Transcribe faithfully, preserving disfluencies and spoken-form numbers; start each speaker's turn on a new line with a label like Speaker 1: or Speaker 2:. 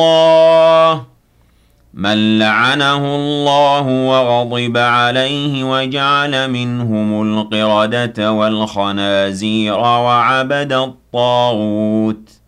Speaker 1: اللَّهِ مَن لَّعَنَهُ اللَّهُ وَغَضِبَ عَلَيْهِ وَجَعَلَ مِنْهُمُ الْقِرَدَةَ وَالْخَنَازِيرَ وَعَبَدَ الطَّاغُوتَ